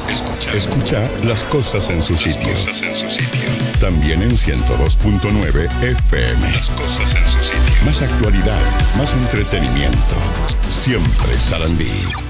Escucha las cosas en su sitio. También en 102.9 FM. Las cosas en su sitio. Más actualidad, más entretenimiento. Siempre Sarandí.